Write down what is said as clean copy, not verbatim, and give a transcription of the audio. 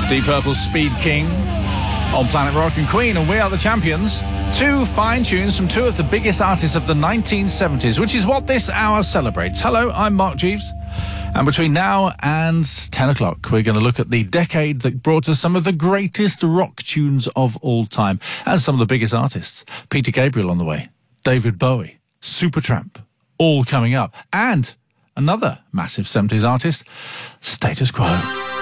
Deep Purple's Speed King on Planet Rock, and Queen and We Are the Champions. Two fine tunes from two of the biggest artists of the 1970s, which is what this hour celebrates. Hello, I'm Mark Jeeves. And between now and 10 o'clock, we're going to look at the decade that brought us some of the greatest rock tunes of all time and some of the biggest artists. Peter Gabriel on the way, David Bowie, Supertramp, all coming up. And another massive 70s artist, Status Quo.